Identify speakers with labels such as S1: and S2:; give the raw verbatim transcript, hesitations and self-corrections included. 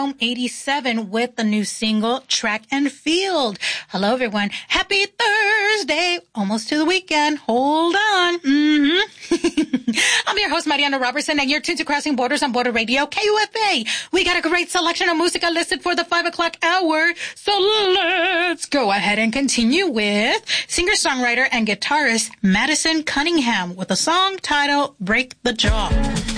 S1: Home eighty-seven with the new single, Track and Field. Hello, everyone. Happy Thursday. Almost to the weekend. Hold on. Mm-hmm. I'm your host, Mariana Robertson, and you're tuned to Crossing Borders on Border Radio, K U F A. We got a great selection of musica listed for the five o'clock hour. So let's go ahead and continue with singer-songwriter and guitarist Madison Cunningham with a song titled Break the Jaw.